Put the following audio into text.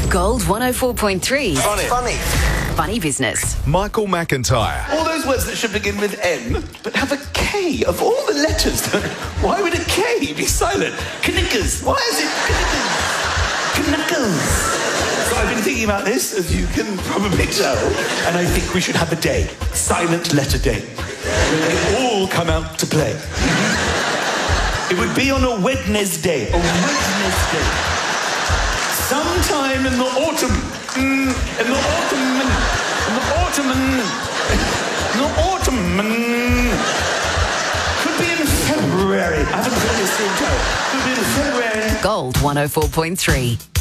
Gold 104.3. Funny. Funny business. Michael McIntyre. All those words that should begin with N, but have a K. Of all the letters, why would a K be silent? Knickers. Why is it Knickers? So I've been thinking about this, as you can probably tell, and I think we should have a day, silent letter day, where they all come out to play. It would be on a Wednesday. Sometime in the autumn. Could be in February. I haven't heard this thing go. Could be in February. Gold 104.3.